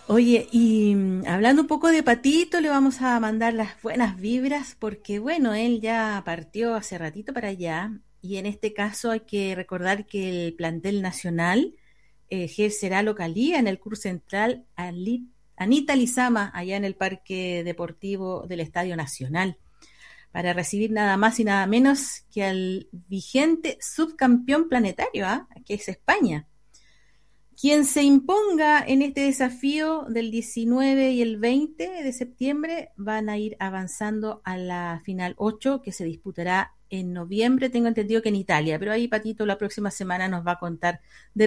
Oye, y hablando un poco de Patito, le vamos a mandar las buenas vibras porque, bueno, él ya partió hace ratito para allá y en este caso hay que recordar que el plantel nacional ejercerá localía en el Club Central Anita Lizama, allá en el Parque Deportivo del Estadio Nacional, para recibir nada más y nada menos que al vigente subcampeón planetario, ¿ah? Que es España. Quien se imponga en este desafío del 19 y el 20 de septiembre van a ir avanzando a la final 8 que se disputará en noviembre, tengo entendido que en Italia, pero ahí Patito la próxima semana nos va a contar de